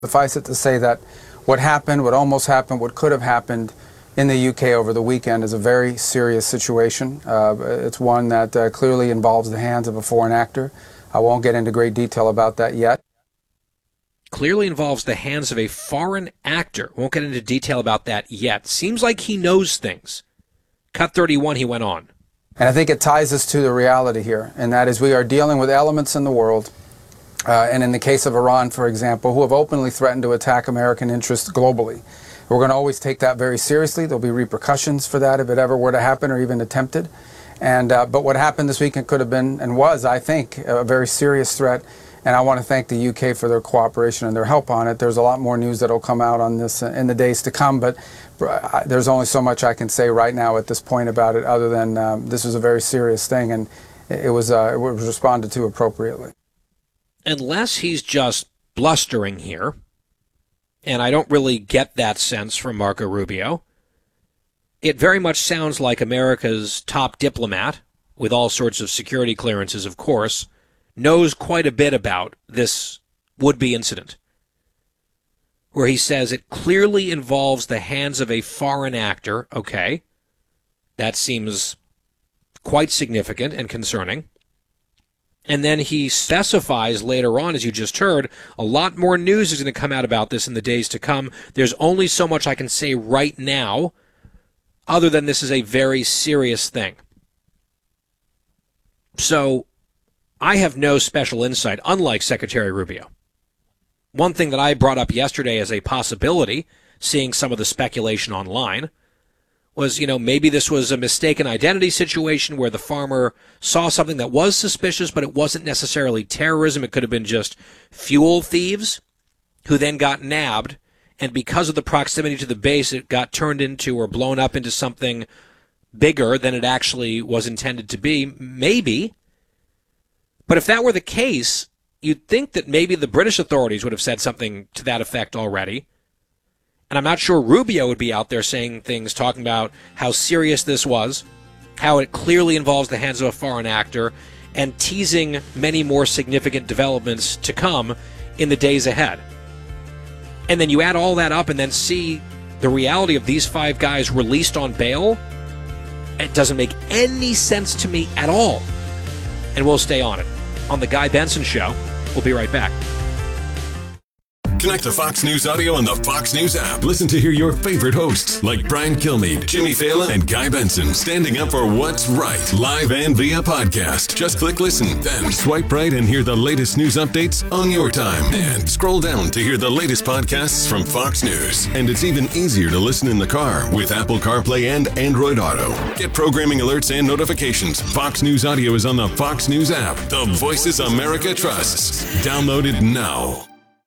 Suffice it to say that what happened, what almost happened, what could have happened in the UK over the weekend is a very serious situation. It's one that clearly involves the hands of a foreign actor. I won't get into great detail about that yet. Clearly involves the hands of a foreign actor. Won't get into detail about that yet. Seems like he knows things. Cut 31, he went on. And I think it ties us to the reality here, and that is we are dealing with elements in the world, and in the case of Iran, for example, who have openly threatened to attack American interests globally. We're going to always take that very seriously. There'll be repercussions for that if it ever were to happen or even attempted. But what happened this weekend could have been, and was, I think, a very serious threat. And I want to thank the UK for their cooperation and their help on it. There's a lot more news that will come out on this in the days to come, but there's only so much I can say right now at this point about it, other than this was a very serious thing, and it was responded to appropriately. Unless he's just blustering here, and I don't really get that sense from Marco Rubio, it very much sounds like America's top diplomat, with all sorts of security clearances, of course, knows quite a bit about this would-be incident, where he says it clearly involves the hands of a foreign actor. Okay, that seems quite significant and concerning. And then he specifies later on, as you just heard, a lot more news is going to come out about this in the days to come. There's only so much I can say right now, other than this is a very serious thing. So I have no special insight, unlike Secretary Rubio. One thing that I brought up yesterday as a possibility, seeing some of the speculation online, was, maybe this was a mistaken identity situation where the farmer saw something that was suspicious, but it wasn't necessarily terrorism. It could have been just fuel thieves who then got nabbed, and because of the proximity to the base, it got turned into or blown up into something bigger than it actually was intended to be. Maybe. But if that were the case, you'd think that maybe the British authorities would have said something to that effect already. And I'm not sure Rubio would be out there saying things, talking about how serious this was, how it clearly involves the hands of a foreign actor, and teasing many more significant developments to come in the days ahead. And then you add all that up and then see the reality of these 5 guys released on bail. It doesn't make any sense to me at all. And we'll stay on it. On The Guy Benson Show, we'll be right back. Connect to Fox News Audio on the Fox News app. Listen to hear your favorite hosts like Brian Kilmeade, Jimmy Fallon, and Guy Benson standing up for what's right, live and via podcast. Just click listen, then swipe right and hear the latest news updates on your time. And scroll down to hear the latest podcasts from Fox News. And it's even easier to listen in the car with Apple CarPlay and Android Auto. Get programming alerts and notifications. Fox News Audio is on the Fox News app. The voices America trusts. Download it now.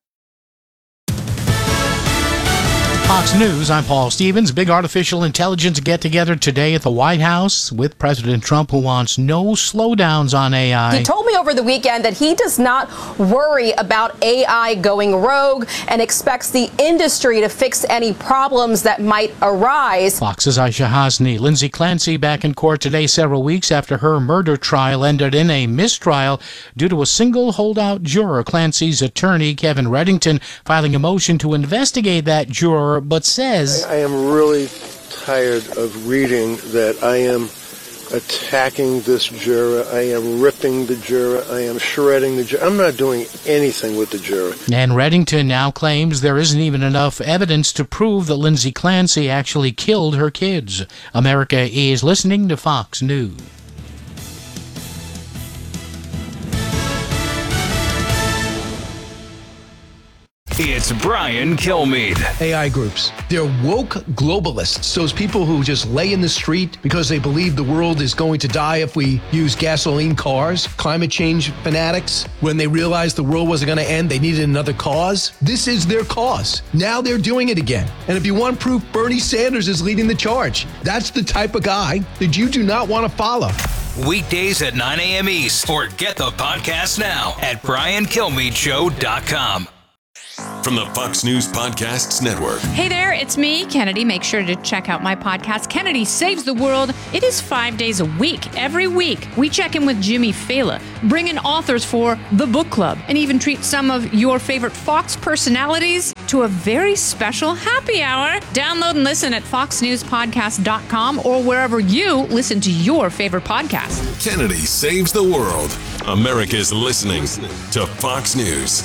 Fox News, I'm Paul Stevens. Big artificial intelligence get-together today at the White House with President Trump, who wants no slowdowns on AI. He told me over the weekend that he does not worry about AI going rogue and expects the industry to fix any problems that might arise. Fox's Aisha Hasni. Lindsay Clancy back in court today several weeks after her murder trial ended in a mistrial due to a single holdout juror. Clancy's attorney, Kevin Reddington, filing a motion to investigate that juror, but says, I am really tired of reading that I am attacking this juror, I am ripping the juror, I am shredding the juror. I'm not doing anything with the juror. And Reddington now claims there isn't even enough evidence to prove that Lindsay Clancy actually killed her kids. America is listening to Fox News. It's Brian Kilmeade. AI groups. They're woke globalists. Those people who just lay in the street because they believe the world is going to die if we use gasoline cars. Climate change fanatics. When they realized the world wasn't going to end, they needed another cause. This is their cause. Now they're doing it again. And if you want proof, Bernie Sanders is leading the charge. That's the type of guy that you do not want to follow. Weekdays at 9 a.m. East. Or get the podcast now at BrianKilmeadeShow.com. from the Fox News Podcasts Network. Hey there, it's me, Kennedy. Make sure to check out my podcast, Kennedy Saves the World. It is 5 days a week. Every week, we check in with Jimmy Fallon, bring in authors for the book club, and even treat some of your favorite Fox personalities to a very special happy hour. Download and listen at foxnewspodcast.com or wherever you listen to your favorite podcast. Kennedy Saves the World. America's listening to Fox News.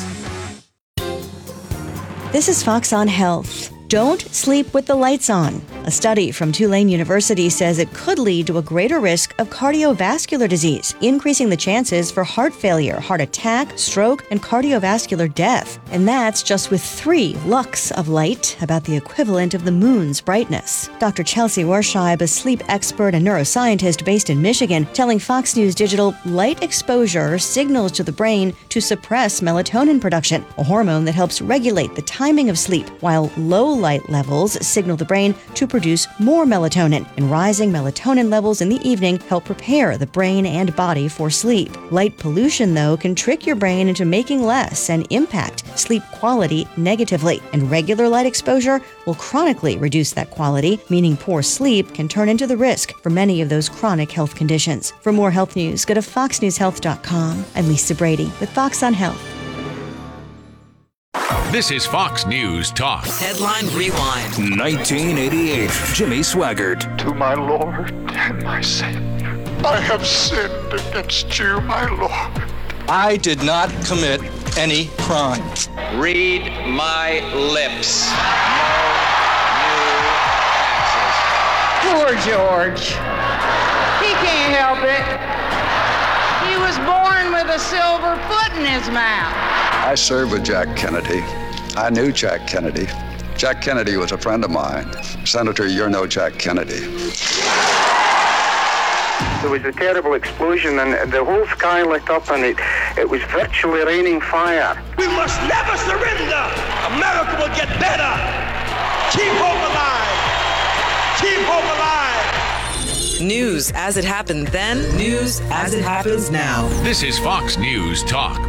This is Fox on Health. Don't sleep with the lights on. A study from Tulane University says it could lead to a greater risk of cardiovascular disease, increasing the chances for heart failure, heart attack, stroke, and cardiovascular death. And that's just with 3 lux of light, about the equivalent of the moon's brightness. Dr. Chelsea Warscheib, a sleep expert and neuroscientist based in Michigan, telling Fox News Digital light exposure signals to the brain to suppress melatonin production, a hormone that helps regulate the timing of sleep, while low light levels signal the brain to produce more melatonin, and rising melatonin levels in the evening help prepare the brain and body for sleep. Light pollution, though, can trick your brain into making less and impact sleep quality negatively, and regular light exposure will chronically reduce that quality, meaning poor sleep can turn into the risk for many of those chronic health conditions. For more health news, go to foxnewshealth.com. I'm Lisa Brady with Fox on Health. This is Fox News Talk. Headline Rewind. 1988. Jimmy Swaggart. To my Lord and my Savior, I have sinned against you, my Lord. I did not commit any crime. Read my lips. No new taxes. Poor George. He can't help it. He was born with a silver foot in his mouth. I served with Jack Kennedy. I knew Jack Kennedy. Jack Kennedy was a friend of mine. Senator, you're no Jack Kennedy. There was a terrible explosion and the whole sky lit up and it was virtually raining fire. We must never surrender. America will get better. Keep hope alive. Keep hope alive. News as it happened then, news as it happens now. This is Fox News Talk.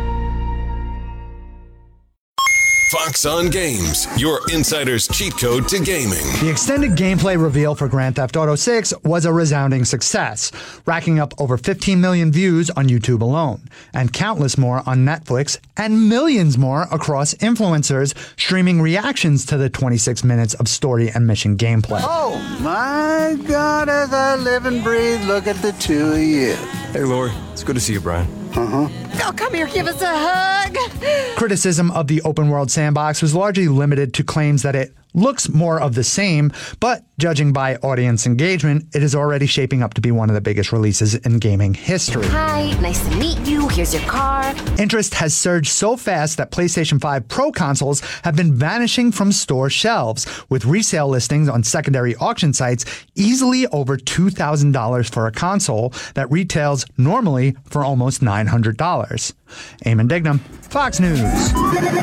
Fox on Games, your insider's cheat code to gaming. The extended gameplay reveal for Grand Theft Auto 6 was a resounding success, racking up over 15 million views on YouTube alone, and countless more on Netflix, and millions more across influencers streaming reactions to the 26 minutes of story and mission gameplay. Oh my God, as I live and breathe, look at the two of you. Hey, Lori. It's good to see you, Brian. Oh, come here, give us a hug. Criticism of the open world sandbox was largely limited to claims that it looks more of the same, but judging by audience engagement, it is already shaping up to be one of the biggest releases in gaming history. Hi, nice to meet you. Here's your car. Interest has surged so fast that PlayStation 5 Pro consoles have been vanishing from store shelves, with resale listings on secondary auction sites easily over $2,000 for a console that retails normally for almost $900. Eamon Dignam, Fox News.